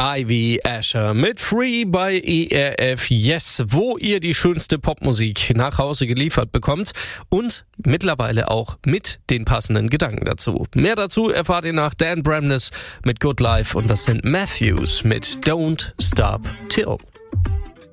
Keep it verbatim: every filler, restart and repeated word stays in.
Ivy Asher mit Free bei E R F Yes, wo ihr die schönste Popmusik nach Hause geliefert bekommt und mittlerweile auch mit den passenden Gedanken dazu. Mehr dazu erfahrt ihr nach Dan Bramness mit Good Life und das sind Matthews mit Don't Stop Till.